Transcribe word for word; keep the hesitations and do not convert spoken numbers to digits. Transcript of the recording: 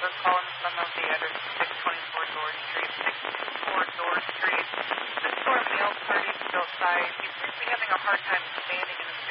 was calling from the address six twenty-four Dorr Street, six twenty-four Dorr Street. The store mail party is outside. He's really having a hard time standing in his